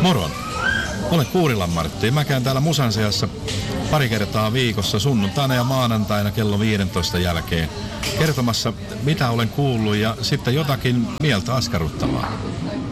Moron. Olen Kuurilan Martti ja mä käyn täällä Musan seassa pari kertaa viikossa sunnuntaina ja maanantaina kello 15 jälkeen kertomassa, mitä olen kuullut ja sitten jotakin mieltä askarruttavaa.